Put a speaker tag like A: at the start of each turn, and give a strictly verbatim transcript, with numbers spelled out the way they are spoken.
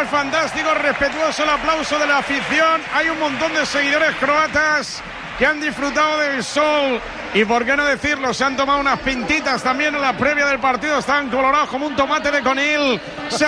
A: fantástico, respetuoso el aplauso de la afición. Hay un montón de seguidores croatas que han disfrutado del sol y, por qué no decirlo, se han tomado unas pintitas también en la previa del partido. Están colorados como un tomate de conil. Se